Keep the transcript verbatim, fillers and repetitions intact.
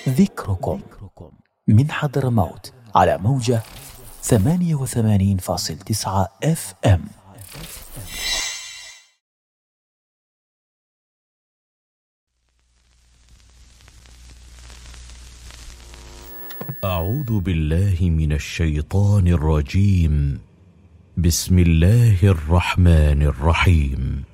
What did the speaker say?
ذكركم من حضرموت على موجة ثمانية وثمانين فاصل تسعة اف ام. أعوذ بالله من الشيطان الرجيم. بسم الله الرحمن الرحيم.